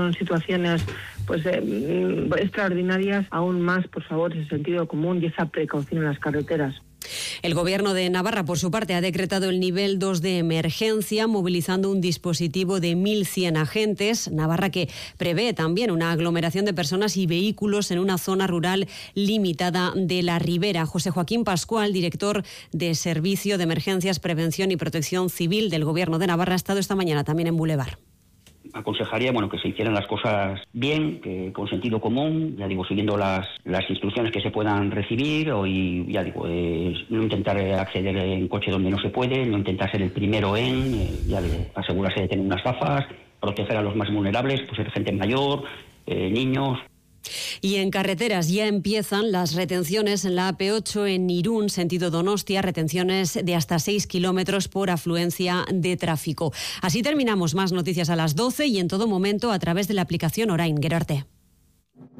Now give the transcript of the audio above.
son situaciones extraordinarias, aún más, por favor, ese sentido común y esa precaución en las carreteras. El Gobierno de Navarra, por su parte, ha decretado el nivel 2 de emergencia, movilizando un dispositivo de 1.100 agentes. Navarra, que prevé también una aglomeración de personas y vehículos en una zona rural limitada de la Ribera. José Joaquín Pascual, director de Servicio de Emergencias, Prevención y Protección Civil del Gobierno de Navarra, ha estado esta mañana también en Boulevard. Aconsejaría que se hicieran las cosas bien, que con sentido común, siguiendo las instrucciones que se puedan recibir, no intentar acceder en coche donde no se puede, no intentar ser el primero asegurarse de tener unas gafas, proteger a los más vulnerables, gente mayor, niños. Y en carreteras ya empiezan las retenciones en la AP8 en Irún, sentido Donostia, retenciones de hasta 6 kilómetros por afluencia de tráfico. Así terminamos. Más noticias a las 12 y en todo momento a través de la aplicación Orain. Gerarte.